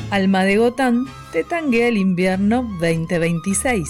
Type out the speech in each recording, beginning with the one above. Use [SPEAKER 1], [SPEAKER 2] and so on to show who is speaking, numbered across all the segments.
[SPEAKER 1] Alma de Gotán te tanguea el invierno 2026.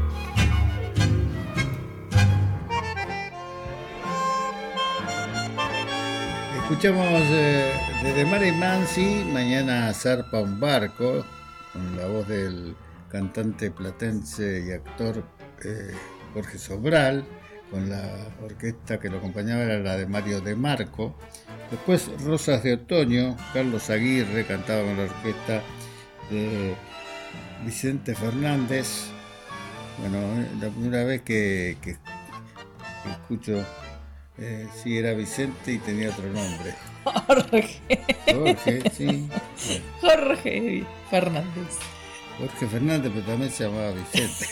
[SPEAKER 2] Escuchamos desde Mare Mansi, Mañana zarpa un barco, con la voz del cantante platense y actor Jorge Sobral, con la orquesta que lo acompañaba era la de Mario De Marco. Después Rosas de Otoño, Carlos Aguirre cantaba con la orquesta de Vicente Fernández. Bueno, la primera vez que escucho, sí, era Vicente y tenía otro nombre. Jorge, sí.
[SPEAKER 1] Jorge Fernández.
[SPEAKER 2] Jorge Fernández, pero también se llamaba Vicente.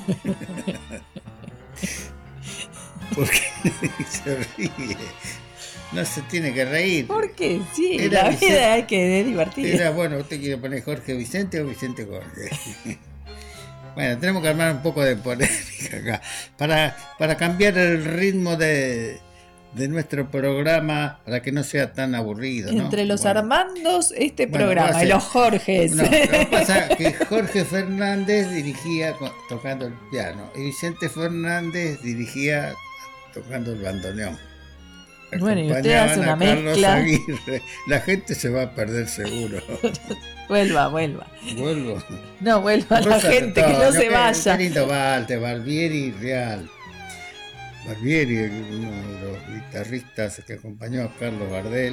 [SPEAKER 2] Porque se ríe. No se tiene que reír.
[SPEAKER 1] ¿Por qué? Sí,
[SPEAKER 2] era
[SPEAKER 1] la
[SPEAKER 2] Vicente,
[SPEAKER 1] vida hay que divertir.
[SPEAKER 2] Era bueno, ¿usted quiere poner Jorge Vicente o Vicente Jorge? Bueno, tenemos que armar un poco de polémica acá. Para cambiar el ritmo de nuestro programa, para que no sea tan aburrido, ¿no?
[SPEAKER 1] Entre los Armandos,
[SPEAKER 2] Bueno,
[SPEAKER 1] programa, y los Jorges.
[SPEAKER 2] No, lo que pasa es que Jorge Fernández dirigía tocando el piano y Vicente Fernández dirigía tocando el bandoneón.
[SPEAKER 1] Bueno, y usted hace una mezcla.
[SPEAKER 2] Aguirre. La gente se va a perder seguro.
[SPEAKER 1] Vuelva.
[SPEAKER 2] Vuelvo.
[SPEAKER 1] No, vuelva la gente, que no se vaya.
[SPEAKER 2] Qué lindo Barbieri Real. Barbieri, uno de los guitarristas que acompañó a Carlos Gardel.